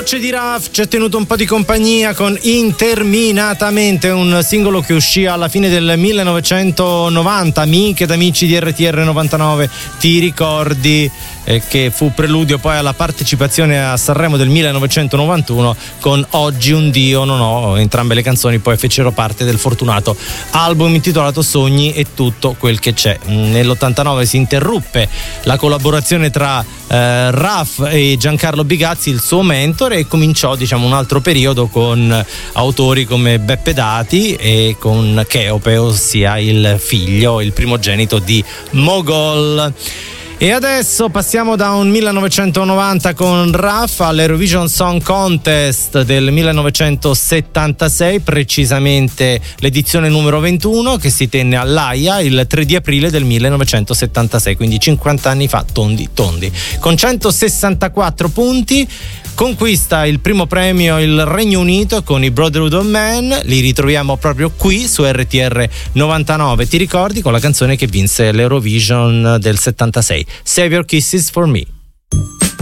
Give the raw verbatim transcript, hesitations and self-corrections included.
voce di Raf ci ha tenuto un po' di compagnia con Interminatamente, un singolo che uscì alla fine del millenovecentonovanta. Amiche ed amici di R T R novantanove, ti ricordi? Eh, che fu preludio poi alla partecipazione a Sanremo del millenovecentonovantuno con Oggi un Dio non ho. Entrambe le canzoni poi fecero parte del fortunato album intitolato Sogni e tutto quel che c'è. Nell'ottantanove si interruppe la collaborazione tra eh, Raf e Giancarlo Bigazzi, il suo mentore, e cominciò, diciamo, un altro periodo con autori come Beppe Dati e con Cheope, ossia il figlio, il primogenito di Mogol. E adesso passiamo da un millenovecentonovanta con Raf all'Eurovision Song Contest del millenovecentosettantasei, precisamente l'edizione numero ventuno, che si tenne all'Aia il tre di aprile del millenovecentosettantasei, quindi cinquanta anni fa, tondi tondi. Con centosessantaquattro punti conquista il primo premio il Regno Unito con i Brotherhood of Man. Li ritroviamo proprio qui su R T R novantanove, ti ricordi, con la canzone che vinse l'Eurovision del settantasei, Save Your Kisses for Me.